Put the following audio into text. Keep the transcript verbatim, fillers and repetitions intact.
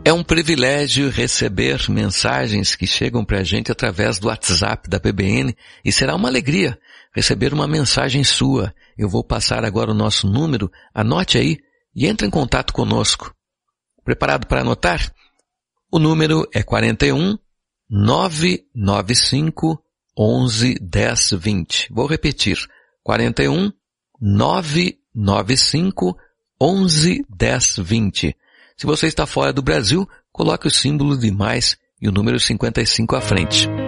É um privilégio receber mensagens que chegam para a gente através do WhatsApp da P B N e será uma alegria receber uma mensagem sua. Eu vou passar agora o nosso número, anote aí e entre em contato conosco. Preparado para anotar? O número é quarenta e um, nove nove cinco, onze, dez, vinte. Vou repetir. quarenta e um, nove nove cinco, onze, dez, vinte. Se você está fora do Brasil, coloque o símbolo de mais e o número cinquenta e cinco à frente.